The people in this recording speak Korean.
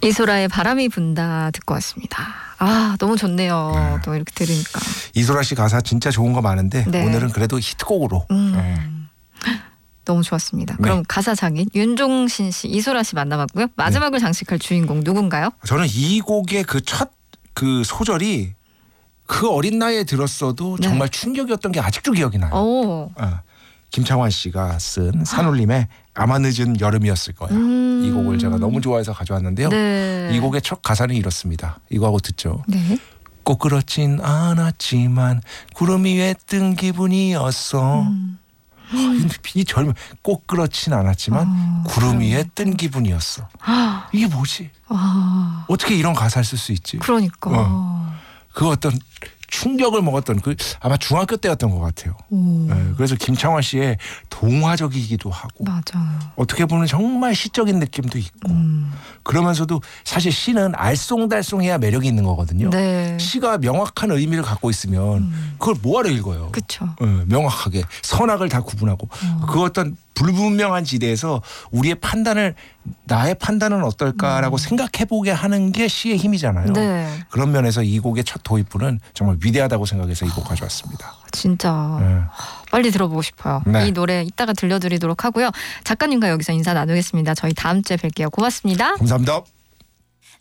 이소라의 바람이 분다 듣고 왔습니다. 아, 너무 좋네요. 네. 또 이렇게 들으니까. 이소라 씨 가사 진짜 좋은 거 많은데 네. 오늘은 그래도 히트곡으로. 네. 너무 좋았습니다. 그럼 가사 장인 윤종신 씨, 이소라 씨 만나봤고요. 마지막을 장식할 주인공 누군가요? 저는 이 곡의 그 첫 그 소절이 그 어린 나이에 들었어도 정말 충격이었던 게 아직도 기억이 나요. 오. 김창완 씨가 쓴 산울림의 아마 늦은 여름이었을 거야. 이 곡을 제가 너무 좋아해서 가져왔는데요. 네. 이 곡의 첫 가사는 이렇습니다. 이거하고 듣죠. 네. 꼭 그렇진 않았지만 구름 위에 뜬 기분이었어. 이 젊은 꼭 그렇진 않았지만 구름 위에 뜬 기분이었어. 이게 뭐지? 어떻게 이런 가사를 쓸 수 있지? 그러니까. 그 어떤 충격을 먹었던 그 아마 중학교 때였던 것 같아요. 그래서 김창완 씨의 동화적이기도 하고 맞아요. 어떻게 보면 정말 시적인 느낌도 있고 그러면서도 사실 시는 알쏭달쏭해야 매력이 있는 거거든요. 네. 시가 명확한 의미를 갖고 있으면 그걸 뭐하러 읽어요. 그렇죠. 명확하게 선악을 다 구분하고 그 어떤 불분명한 지대에서 우리의 판단을 나의 판단은 어떨까라고 생각해보게 하는 게 시의 힘이잖아요. 네. 그런 면에서 이 곡의 첫 도입부는 정말 위대하다고 생각해서 이 곡 가져왔습니다. 진짜 빨리 들어보고 싶어요. 네. 이 노래 이따가 들려드리도록 하고요. 작가님과 여기서 인사 나누겠습니다. 저희 다음 주에 뵐게요. 고맙습니다. 감사합니다.